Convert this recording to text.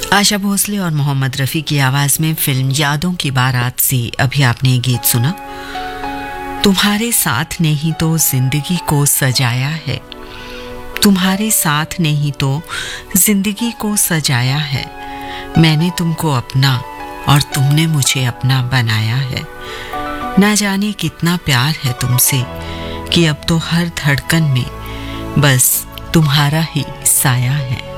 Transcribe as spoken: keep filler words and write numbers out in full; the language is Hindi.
आशा भोसले और मोहम्मद रफ़ी की आवाज में फिल्म यादों की बारात से अभी आपने ये गीत सुना। तुम्हारे साथ ने ही तो जिंदगी को सजाया है, तुम्हारे साथ ने ही तो जिंदगी को सजाया है। मैंने तुमको अपना और तुमने मुझे अपना बनाया है। ना जाने कितना प्यार है तुमसे कि अब तो हर धड़कन में बस तुम्हारा ही साया है।